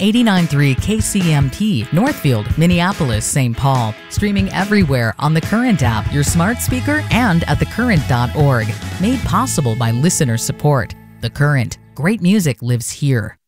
89.3 KCMT, Northfield, Minneapolis, St. Paul. Streaming everywhere on the Current app, your smart speaker, and at thecurrent.org. Made possible by listener support. The Current. Great music lives here.